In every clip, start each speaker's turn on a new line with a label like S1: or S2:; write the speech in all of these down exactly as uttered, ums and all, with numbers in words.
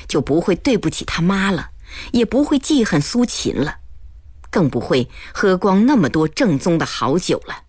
S1: 就不会对不起他妈了，也不会记恨苏秦了，更不会喝光那么多正宗的好酒了。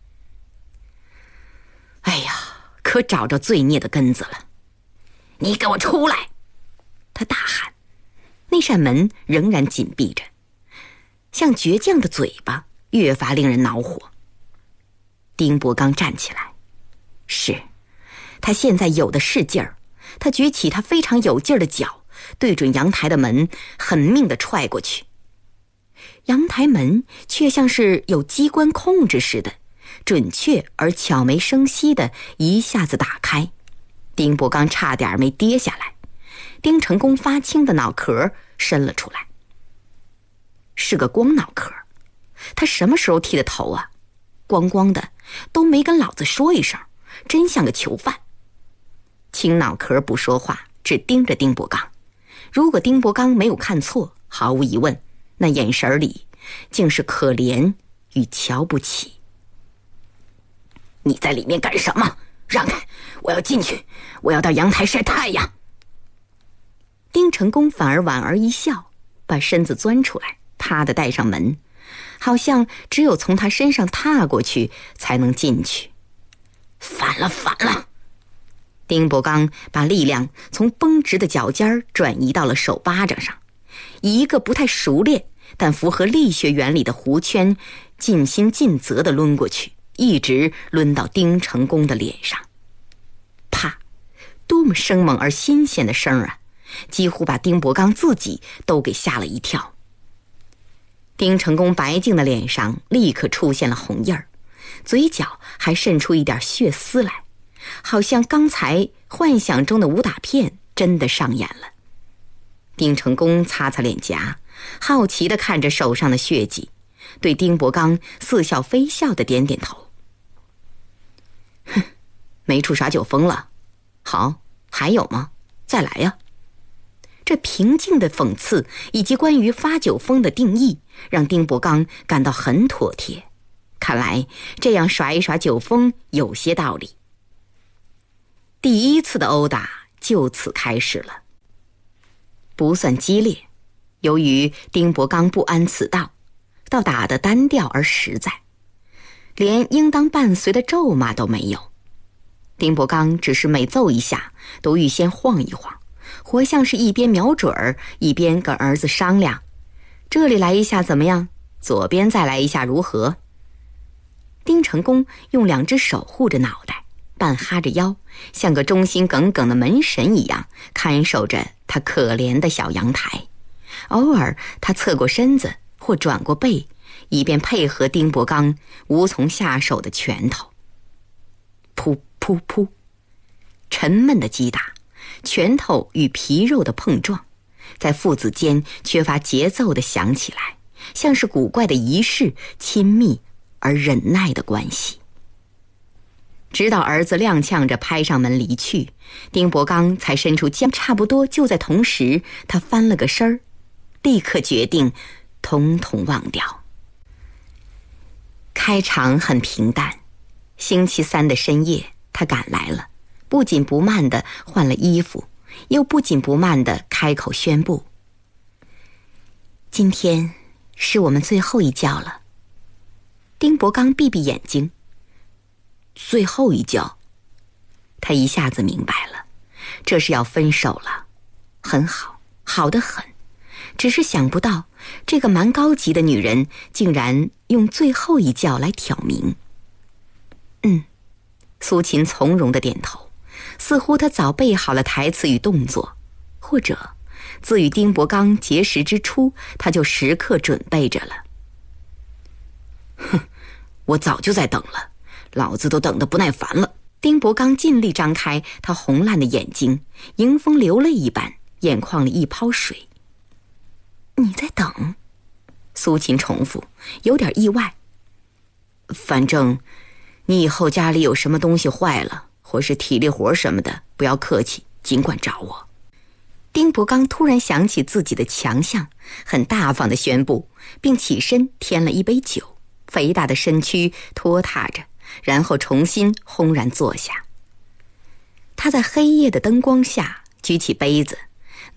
S1: 哎呀，可找着罪孽的根子了！你给我出来！他大喊。那扇门仍然紧闭着，像倔强的嘴巴越发令人恼火。丁伯刚站起来，是，他现在有的是劲儿。他举起他非常有劲儿的脚，对准阳台的门狠命地踹过去。阳台门却像是有机关控制似的，准确而悄没声息地一下子打开。丁伯刚差点没跌下来，丁成功发青的脑壳伸了出来，是个光脑壳。他什么时候剃的头啊？光光的，都没跟老子说一声，真像个囚犯。青脑壳不说话，只盯着丁伯刚。如果丁伯刚没有看错，毫无疑问，那眼神里竟是可怜与瞧不起。你在里面干什么？让开，我要进去，我要到阳台晒太阳。丁成功反而莞尔一笑，把身子钻出来，啪地带上门，好像只有从他身上踏过去才能进去。反了反了！丁伯刚把力量从绷直的脚尖转移到了手巴掌上，以一个不太熟练但符合力学原理的弧圈尽心尽责地抡过去，一直抡到丁成功的脸上。啪！多么生猛而新鲜的声啊，几乎把丁伯刚自己都给吓了一跳。丁成功白净的脸上立刻出现了红印儿，嘴角还渗出一点血丝来，好像刚才幻想中的武打片真的上演了。丁成功擦擦脸颊，好奇地看着手上的血迹，对丁伯刚似笑非笑地点点头。哼，没处耍酒疯了。好，还有吗？再来呀！这平静的讽刺以及关于发酒疯的定义，让丁伯刚感到很妥帖。看来这样耍一耍酒疯有些道理。第一次的殴打就此开始了，不算激烈，由于丁伯刚不谙此道，倒打得单调而实在，连应当伴随的咒骂都没有。丁伯刚只是每奏一下都预先晃一晃，活像是一边瞄准儿一边跟儿子商量，这里来一下怎么样，左边再来一下如何。丁成功用两只手护着脑袋，半哈着腰，像个忠心耿耿的门神一样看守着他可怜的小阳台。偶尔他侧过身子或转过背，以便配合丁伯刚无从下手的拳头。噗噗噗，沉闷的击打，拳头与皮肉的碰撞，在父子间缺乏节奏地响起来，像是古怪的仪式，亲密而忍耐的关系。直到儿子踉跄着拍上门离去，丁伯刚才伸出肩。差不多就在同时，他翻了个身儿，立刻决定统统忘掉。开场很平淡，星期三的深夜他赶来了，不紧不慢地换了衣服，又不紧不慢地开口宣布：今天是我们最后一觉了。丁伯刚闭闭眼睛。最后一觉，他一下子明白了，这是要分手了。很好，好得很，只是想不到这个蛮高级的女人竟然用最后一觉来挑明。嗯，苏秦从容地点头，似乎他早备好了台词与动作，或者自与丁伯刚结识之初，他就时刻准备着了。哼，我早就在等了，老子都等得不耐烦了。丁伯刚尽力张开他红烂的眼睛，迎风流泪一般，眼眶里一泡水。你在等？苏秦重复，有点意外。反正你以后家里有什么东西坏了，或是体力活什么的，不要客气，尽管找我。丁伯刚突然想起自己的强项，很大方地宣布，并起身添了一杯酒，肥大的身躯拖沓着，然后重新轰然坐下。他在黑夜的灯光下举起杯子，